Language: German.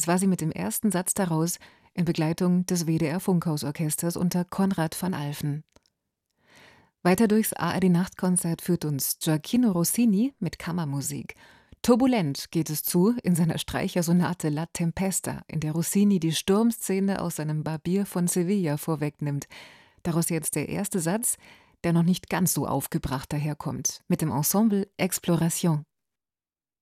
war sie mit dem ersten Satz daraus in Begleitung des WDR-Funkhausorchesters unter Konrad van Alphen. Weiter durchs ARD-Nachtkonzert führt uns Gioacchino Rossini mit Kammermusik. Turbulent geht es zu in seiner Streichersonate La Tempesta, in der Rossini die Sturmszene aus seinem Barbier von Sevilla vorwegnimmt. Daraus jetzt der erste Satz, der noch nicht ganz so aufgebracht daherkommt, mit dem Ensemble Exploration.